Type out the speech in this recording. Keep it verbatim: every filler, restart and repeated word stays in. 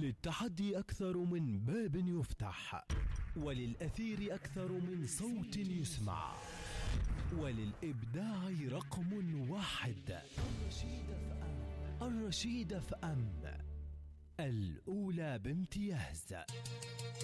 للتحدي أكثر من باب يفتح، وللأثير أكثر من صوت يسمع، وللإبداع رقم واحد. الرشيد اف ام، الأولى بامتياز.